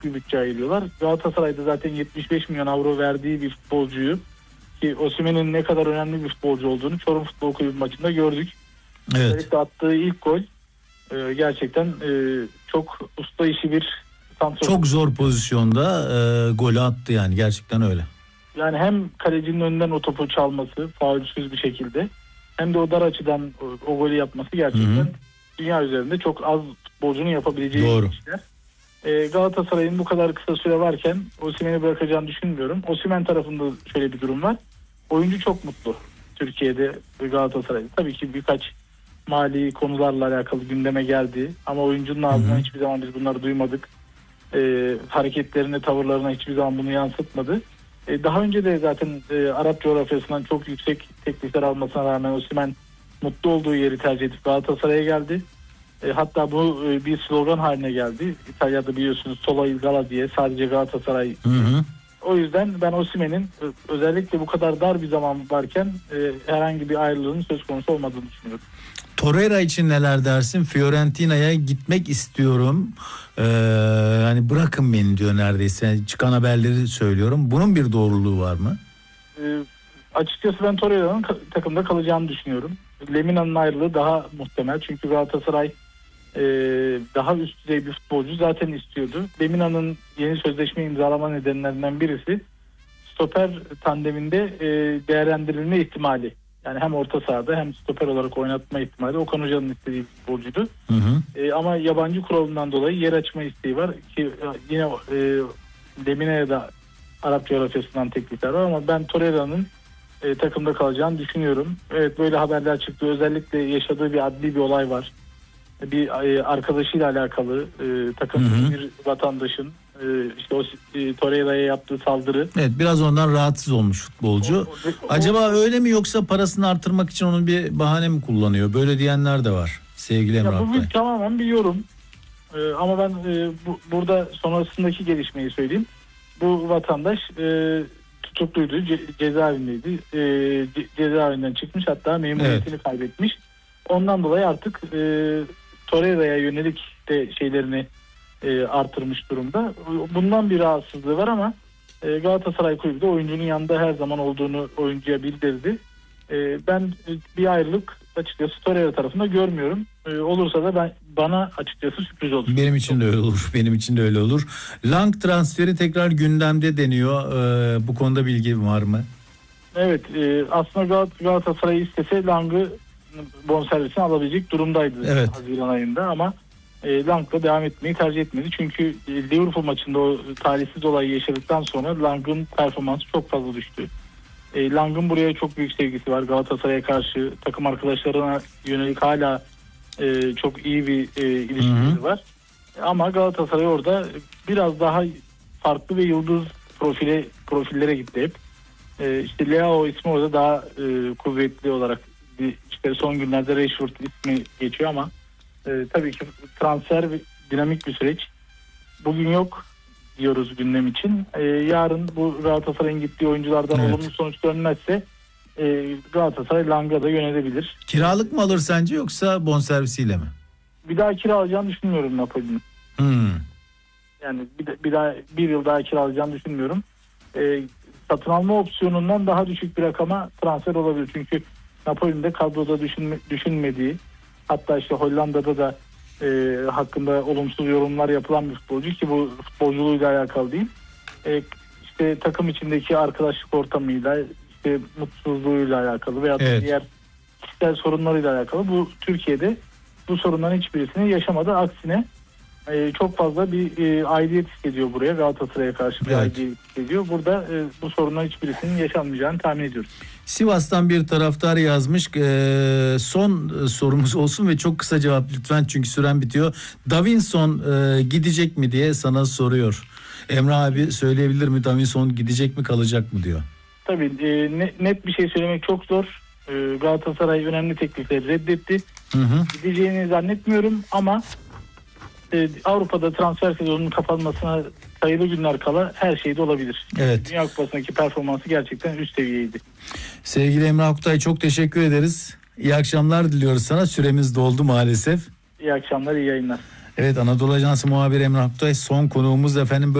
bir bütçe ayırıyorlar. Galatasaray'da zaten 75 milyon avro verdiği bir futbolcuyu, ki Osimhen'in ne kadar önemli bir futbolcu olduğunu Çorum Futbol Kulübü maçında gördük. Evet. Özellikle attığı ilk gol gerçekten çok usta işi bir santrafor. Çok zor pozisyonda golü attı yani, gerçekten öyle. Yani hem kalecinin önünden o topu çalması faulsüz bir şekilde, hem de o dar açıdan o golü yapması gerçekten dünya üzerinde çok az futbolcunun yapabileceği işler. Galatasaray'ın bu kadar kısa süre varken Osimhen'i bırakacağını düşünmüyorum. Osimhen tarafında şöyle bir durum var. Oyuncu çok mutlu Türkiye'de ve Galatasaray'da. Tabii ki birkaç mali konularla alakalı gündeme geldi. Ama oyuncunun ağzından hiçbir zaman biz bunları duymadık. Hareketlerine, tavırlarına hiçbir zaman bunu yansıtmadı. Daha önce de zaten Arap coğrafyasından çok yüksek teklifler almasına rağmen Osimhen mutlu olduğu yeri tercih edip Galatasaray'a geldi. Hatta bu bir slogan haline geldi. İtalya'da biliyorsunuz Solo il Gala diye, sadece Galatasaray. O yüzden ben Osimhen'in özellikle bu kadar dar bir zaman varken herhangi bir ayrılığın söz konusu olmadığını düşünüyorum. Torreira için neler dersin? Fiorentina'ya gitmek istiyorum. Hani bırakın beni diyor neredeyse. Çıkan haberleri söylüyorum. Bunun bir doğruluğu var mı? Açıkçası ben Torreira'nın takımda kalacağını düşünüyorum. Lemina'nın ayrılığı daha muhtemel. Çünkü Galatasaray daha üst düzey bir futbolcu zaten istiyordu. Lemina'nın yeni sözleşme imzalama nedenlerinden birisi stoper tandeminde değerlendirilme ihtimali. Yani hem orta sahada hem stoper olarak oynatma ihtimali Okan Hoca'nın istediği futbolcuydu. Ama yabancı kuralından dolayı yer açma isteği var ki yine Lemina'ya da Arap coğrafyasından teklifler var ama ben Torreira'nın takımda kalacağını düşünüyorum. Evet, böyle haberler çıktı. Özellikle yaşadığı bir adli bir olay var. Bir arkadaşıyla alakalı takımda bir vatandaşın işte o Torreira'ya yaptığı saldırı. Evet, biraz ondan rahatsız olmuş futbolcu. Acaba öyle mi, yoksa parasını artırmak için onun bir bahane mi kullanıyor? Böyle diyenler de var sevgili Emrah Bey. Bu tamamen bir yorum. Ama ben burada sonrasındaki gelişmeyi söyleyeyim. Bu vatandaş tutukluydu, cezaevindeydi. Cezaevinden çıkmış, hatta memuriyetini kaybetmiş. Ondan dolayı artık Torreira'ya yönelik de şeylerini artırmış durumda. Bundan bir rahatsızlığı var ama Galatasaray Kulübü de oyuncunun yanında her zaman olduğunu oyuncuya bildirdi. Ben bir ayrılık açıkçası Torreira tarafında görmüyorum. Olursa da bana açıkçası sürpriz olur. Benim için de öyle olur. Benim için de öyle olur. Lang transferi tekrar gündemde deniyor. Bu konuda bilgi var mı? Evet. Aslında Galatasaray istese Lang'ı bonservisini alabilecek durumdaydı Haziran ayında ama Lang'la devam etmeyi tercih etmedi. Çünkü Liverpool maçında o talihsiz olayı yaşadıktan sonra Lang'ın performansı çok fazla düştü. Lang'ın buraya çok büyük sevgisi var. Galatasaray'a karşı takım arkadaşlarına yönelik hala çok iyi bir ilişkileri var. Ama Galatasaray orada biraz daha farklı ve yıldız profillere gitti hep. İşte Leao ismi orada daha kuvvetli olarak, işte son günlerde Rashford ismi geçiyor ama tabii ki transfer dinamik bir süreç. Bugün yok diyoruz gündem için. Yarın bu Galatasaray'ın gittiği oyunculardan olumlu sonuç dönmezse Galatasaray Lang'a da yönelebilir. Kiralık mı alır sence, yoksa bonservisiyle mi? Bir daha kiralayacağını düşünmüyorum Napoli'nin. Yani bir yıl daha kiralayacağını düşünmüyorum. Satın alma opsiyonundan daha düşük bir rakama transfer olabilir. Çünkü Napoli'nin de kadroda düşünmediği, hatta işte Hollanda'da da hakkında olumsuz yorumlar yapılan bir futbolcu, ki bu futbolculuğuyla alakalı değil. İşte takım içindeki arkadaşlık ortamıyla, işte mutsuzluğuyla alakalı veya diğer kişisel sorunlarıyla alakalı. Bu Türkiye'de bu sorunların hiçbirisini yaşamadı. Aksine çok fazla bir aidiyet hissediyor buraya. Galatasaray'a karşı bir aidiyet hissediyor. Burada bu sorunların hiçbirisinin yaşanmayacağını tahmin ediyoruz. Sivas'tan bir taraftar yazmış. Son sorumuz olsun ve çok kısa cevap lütfen, çünkü süren bitiyor. Davinson gidecek mi diye sana soruyor. Emrah abi söyleyebilir mi, Davinson gidecek mi, kalacak mı diyor. Tabii net bir şey söylemek çok zor. Galatasaray önemli teklifleri reddetti. Gideceğini zannetmiyorum ama Avrupa'da transfer sezonunun kapanmasına sayılı günler kala her şey de olabilir. Evet. Dünya Kupası'ndaki performansı gerçekten üst seviyeydi. Sevgili Emrah Oktay, çok teşekkür ederiz. İyi akşamlar diliyoruz sana. Süremiz doldu maalesef. İyi akşamlar, iyi yayınlar. Evet, Anadolu Ajansı muhabiri Emrah Aktay son konuğumuz efendim.